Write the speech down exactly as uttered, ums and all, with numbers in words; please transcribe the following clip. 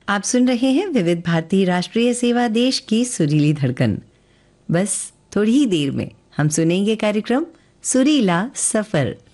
आप सुन रहे हैं विविध भारती राष्ट्रीय सेवा देश की सुरीली धड़कन। बस थोड़ी ही देर में हम सुनेंगे कार्यक्रम सुरीला सफर।